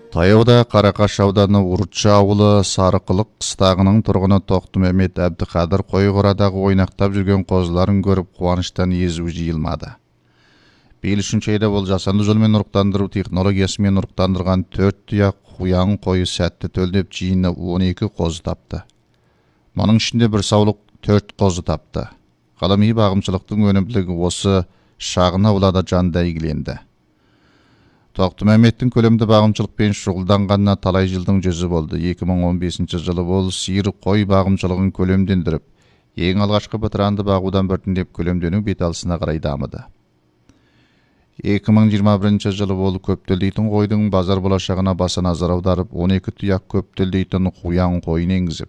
Таяуда Қарақаш ауданы Урутча ауылы Сарықылық қыстағының тұрғыны Тоқтымәмет Әбдіқадыр қойғорадағы ойнақтап жүрген қозыларын көріп қуаныштан езуі жиылмады. Биыл 3 айда ол жасанды жолмен ұрықтандыру технологиясымен ұрықтандырған 4 тұяқ қоян қойы сәтті төлдеп жиыны 12 қозы тапты. Мұның ішінде бір саулық 4 қозы тапты. Ғылыми бағымшылықтың өнімділігі осы шағын аулада жанда игіленді. Тоқтымәметтің көлемді бағымшылықпен шұғылданғанына талай жылдың жүзі болды. 2015 жылы ол сиыр қой бағымшылығын көлемдендіріп, ең алғашқы бытыранды бағудан біртіндеп көлемдену беталысына қарай дамыды. 2021 жылы ол көптөлдейтін қойдың базар болашағына баса назар аударып, 12 тұяқ көптөлдейтін қоян қойын енгізіп,